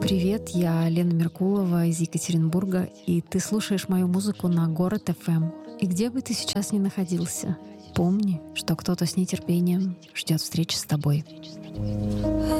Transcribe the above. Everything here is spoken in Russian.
Привет, я Лена Меркулова из Екатеринбурга, и ты слушаешь мою музыку на Город ФМ. И где бы ты сейчас ни находился, помни, что кто-то с нетерпением ждет встречи с тобой.